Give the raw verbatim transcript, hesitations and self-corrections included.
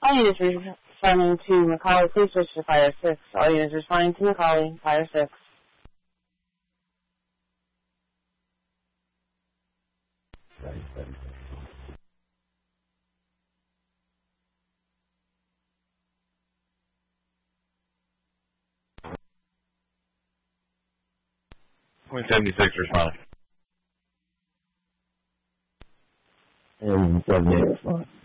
All units responding to McCauley, please switch to Fire six. All units responding to McCauley, Fire six. Point seventy-six responding. And seventy-eight responding.